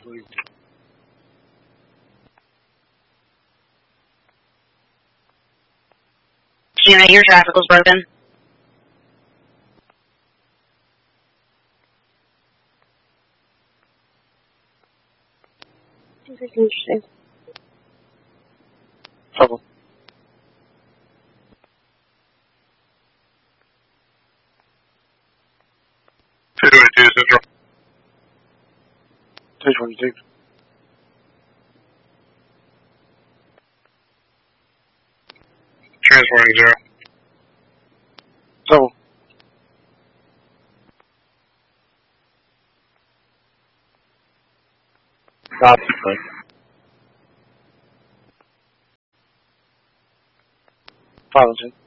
Unit, your traffic was broken. Trouble. Central. 222. Transferring 0. Trouble. Stop. 502.